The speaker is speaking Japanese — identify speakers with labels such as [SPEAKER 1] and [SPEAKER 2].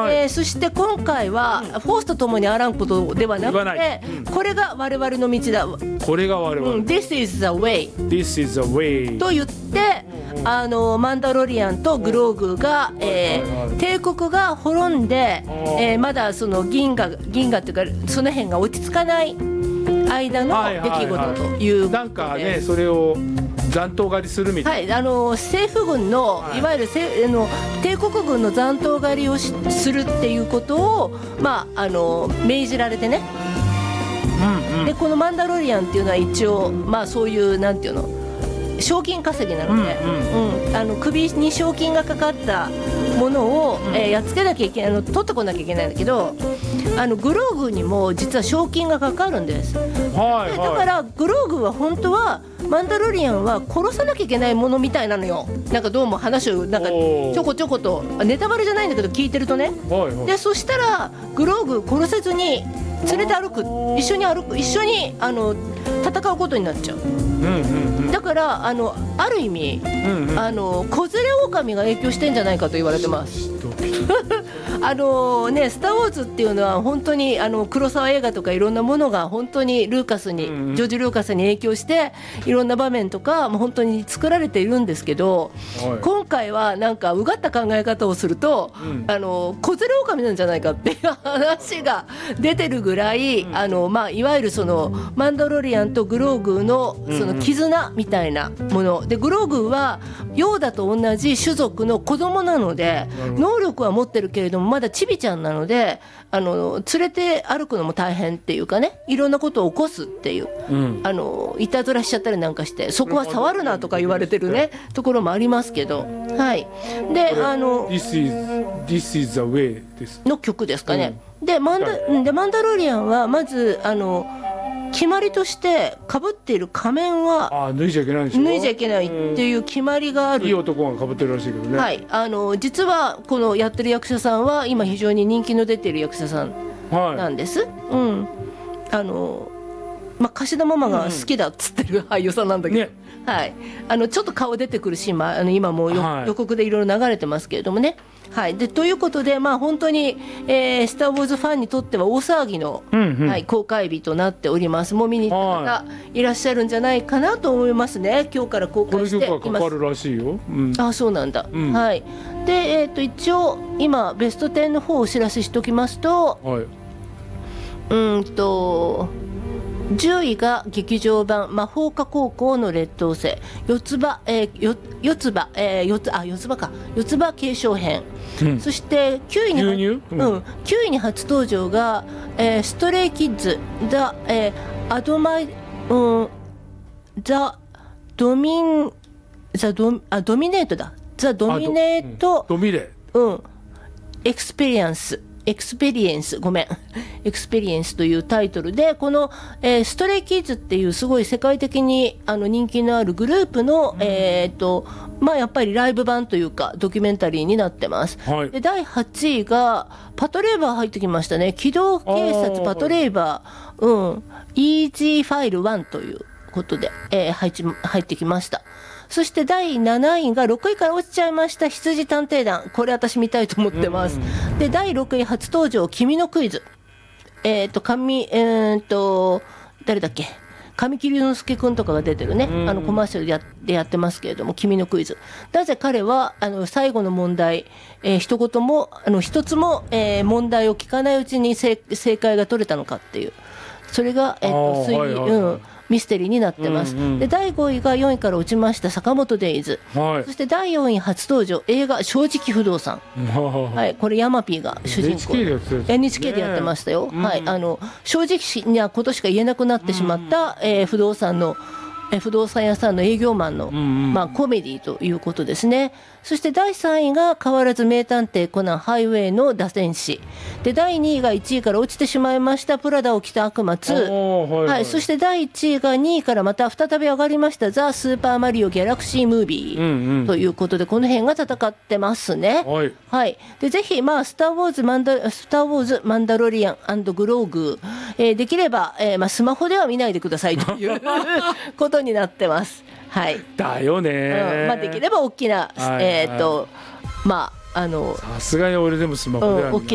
[SPEAKER 1] そして今回はフォースとともにあらんことではなくて、これが我々の道だ、
[SPEAKER 2] これが我々、
[SPEAKER 1] This is the way
[SPEAKER 2] This is the way
[SPEAKER 1] と言って、マンダロリアンとグローグが、帝国が滅んで、まだその銀河っていうかその辺が落ち着かない間の出来事ということで、
[SPEAKER 2] なんかね、それを残党狩りするみたいな、
[SPEAKER 1] 政府軍の、いわゆる帝国軍の残党狩りをするっていうことを、命じられてね、でこのマンダロリアンっていうのは一応、そういうなんていうの、賞金稼ぎなので、首に賞金がかかったものを、やっつけなきゃいけない、取ってこなきゃいけないんだけど、グローグにも実は賞金がかかるんです。だからグローグは本当はマンダロリアンは殺さなきゃいけないものみたいなのよ。なんかどうも話をなんかちょこちょことネタバレじゃないんだけど聞いてるとね、でそしたらグローグ殺せずに連れて歩く、一緒に戦うことになっちゃう。だからある意味、子連れ狼が影響してんじゃないかと言われてます。スター・ウォーズっていうのは本当に黒沢映画とかいろんなものが本当にジョージ・ルーカスに影響していろんな場面とか本当に作られているんですけど、今回はなんかうがった考え方をすると、子連れ狼なんじゃないかっていう話が出てるぐらい、いわゆるそのマンダロリアンとグローグのその絆みたいなもので、グローグはヨーダと同じ種族の子供なので能力は持ってるけれどもまだチビちゃんなので連れて歩くのも大変っていうかね、いろんなことを起こすっていう、いたずらしちゃったりなんかしてそこは触るなとか言われてるねところもありますけど、はい。で
[SPEAKER 2] This is the way です
[SPEAKER 1] の曲ですかね。でマンダロリアンはまず決まりとして被っている仮面は
[SPEAKER 2] 脱いじゃいけないんでしょ。
[SPEAKER 1] 脱いじゃいけないっていう決まりがある。
[SPEAKER 2] いい男が被ってるらしいけどね。
[SPEAKER 1] はい、実はこのやってる役者さんは今非常に人気の出ている役者さんなんです。柏田ママが好きだっつってる俳優さんなんだけど、はい、ちょっと顔出てくるシーンも今も予告でいろいろ流れてますけれどもね。はい、でということで、本当に、スター・ウォーズファンにとっては大騒ぎの、公開日となっております。もう見に行った方いらっしゃるんじゃないかなと思いますね。今日から公開しています。
[SPEAKER 2] これかかるらしいよ。
[SPEAKER 1] そうなんだ。はい。で、一応今ベスト10の方をお知らせしておきますと、10位が劇場版魔法科高校の劣等生、四つ葉継承編、そして9位に初登場が、ストレイキッズザ・ドミネートだ、ザ・ドミネートエクスペリエンスというタイトルで、この、ストレイキッズっていうすごい世界的に人気のあるグループの、やっぱりライブ版というかドキュメンタリーになってます。で第8位がパトレーバー入ってきましたね。機動警察パトレーバー、イージーファイル1ということで、入ってきました。そして第7位が6位から落ちちゃいました羊探偵団、これ私見たいと思ってます。で第6位初登場君のクイズ、誰だっけ、神木隆之介くんとかが出てるね、コマーシャルでやってますけれども、君のクイズ、なぜ彼は最後の問題、一つも、問題を聞かないうちに正解が取れたのかっていう、それが、ミステリーになってます。で第5位が4位から落ちました坂本デイズ、そして第4位初登場映画正直不動産、これヤマピーが主人公 NHK でやってましたよ。正直にはことしか言えなくなってしまった、不動産屋さんの営業マンの、コメディということですね。そして第3位が変わらず名探偵コナンハイウェイの打線師で、第2位が1位から落ちてしまいましたプラダを着た悪魔2、そして第1位が2位からまた再び上がりましたザ・スーパーマリオギャラクシームービー、ということでこの辺が戦ってますね。でぜひ、スター・ウォーズマンダロリアン&グローグ、できれば、スマホでは見ないでくださいということになってます。
[SPEAKER 2] だよね。
[SPEAKER 1] できれば大きな、さ
[SPEAKER 2] すがに俺でもスマホでは見ない。